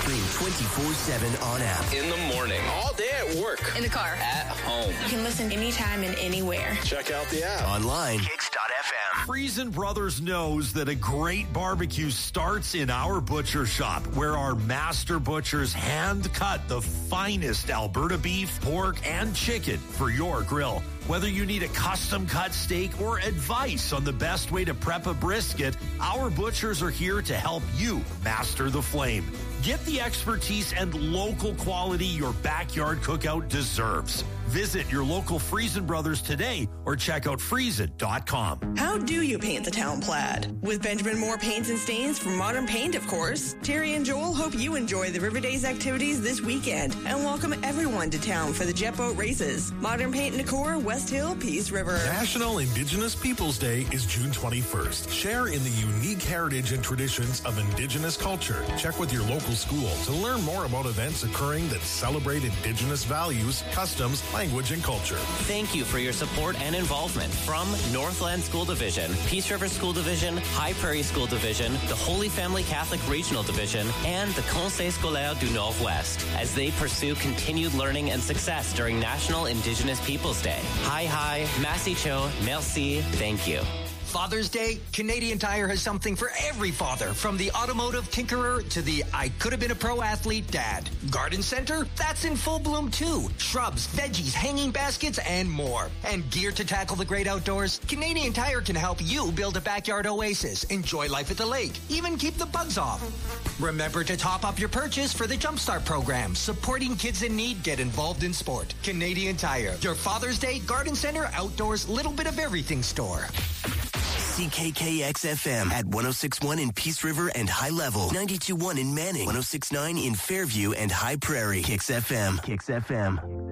Stream 24/7 on app. In the morning, all day at work, in the car, at home. You can listen anytime and anywhere. Check out the app. Online. Kicks.fm. Friesen Brothers knows that a great barbecue starts in our butcher shop, where our master butchers hand cut the finest Alberta beef, pork, and chicken for your grill. Whether you need a custom cut steak or advice on the best way to prep a brisket, our butchers are here to help you master the flame. Get the expertise and local quality your backyard cookout deserves. Visit your local Friesen Brothers today or check out Friesen.com. How do you paint the town plaid? With Benjamin Moore Paints and Stains from Modern Paint, of course. Terry and Joel hope you enjoy the River Days activities this weekend and welcome everyone to town for the jet boat races. Modern Paint and Decor, West Hill, Peace River. National Indigenous Peoples Day is June 21st. Share in the unique heritage and traditions of Indigenous culture. Check with your local school to learn more about events occurring that celebrate Indigenous values, customs, language, and culture. Thank you for your support and involvement from Northland School Division, Peace River School Division, High Prairie School Division, the Holy Family Catholic Regional Division, and the Conseil Scolaire du Nord-Ouest as they pursue continued learning and success during National Indigenous Peoples Day. Hi, Masi Cho, merci, thank you. Father's Day, Canadian Tire has something for every father, from the automotive tinkerer to the I could have been a pro athlete dad. Garden Center, that's in full bloom too. Shrubs, veggies, hanging baskets, and more. And gear to tackle the great outdoors, Canadian Tire can help you build a backyard oasis, enjoy life at the lake, even keep the bugs off. Remember to top up your purchase for the Jumpstart program. Supporting kids in need, get involved in sport. Canadian Tire, your Father's Day, Garden Center, outdoors, little bit of everything store. CKKX-FM at 106.1 in Peace River and High Level, 92.1 in Manning, 106.9 in Fairview and High Prairie. Kicks FM. Kicks FM.